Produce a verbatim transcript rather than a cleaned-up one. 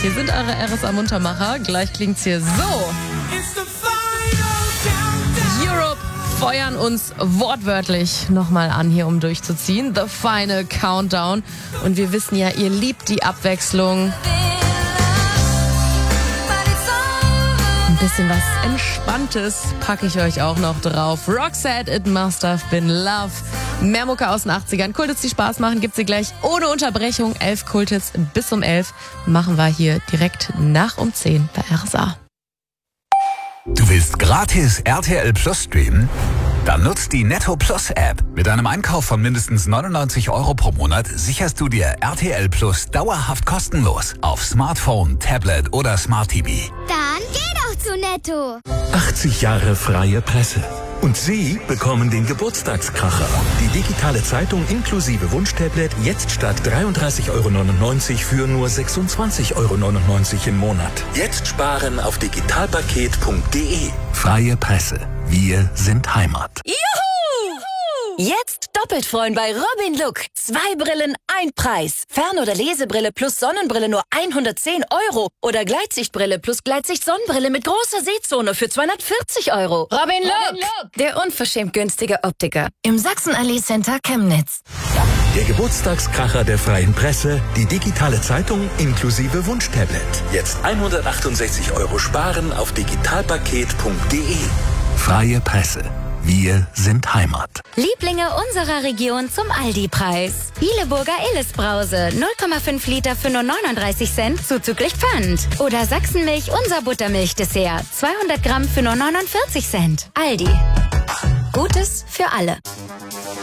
Hier sind eure R S A-Muntermacher. Gleich klingt's hier so. Europe feuern uns wortwörtlich nochmal an, hier um durchzuziehen. The Final Countdown. Und wir wissen ja, ihr liebt die Abwechslung. Ein bisschen was Entspanntes packe ich euch auch noch drauf. Roxette, It Must Have Been Love. Mehr Mucke aus den achtzigern. Kulthits, die Spaß machen, gibt's hier gleich ohne Unterbrechung. Elf Kulthits bis um elf machen wir hier direkt nach um zehn bei R S A. Du willst gratis R T L Plus streamen? Dann nutzt die Netto Plus App. Mit einem Einkauf von mindestens neunundneunzig Euro pro Monat sicherst du dir R T L Plus dauerhaft kostenlos auf Smartphone, Tablet oder Smart T V. Dann geh doch zu Netto. achtzig Jahre freie Presse. Und Sie bekommen den Geburtstagskracher. Die digitale Zeitung inklusive Wunschtablet jetzt statt dreiunddreißig Euro neunundneunzig für nur sechsundzwanzig Euro neunundneunzig im Monat. Jetzt sparen auf digitalpaket punkt de. Freie Presse. Wir sind Heimat. Juhu! Jetzt doppelt freuen bei Robin Look. Zwei Brillen, ein Preis. Fern- oder Lesebrille plus Sonnenbrille nur hundertzehn Euro. Oder Gleitsichtbrille plus Gleitsicht-Sonnenbrille mit großer Sehzone für zweihundertvierzig Euro. Robin Look, Robin Look, der unverschämt günstige Optiker. Im Sachsenallee Center Chemnitz. Der Geburtstagskracher der freien Presse, die digitale Zeitung inklusive Wunschtablet. Jetzt hundertachtundsechzig Euro sparen auf digitalpaket punkt de. Freie Presse. Wir sind Heimat. Lieblinge unserer Region zum Aldi-Preis. Bieleburger Illes-Brause, null Komma fünf Liter für nur neununddreißig Cent, zuzüglich Pfand. Oder Sachsenmilch, unser Buttermilch-Dessert, zweihundert Gramm für nur neunundvierzig Cent. Aldi. Gutes für alle.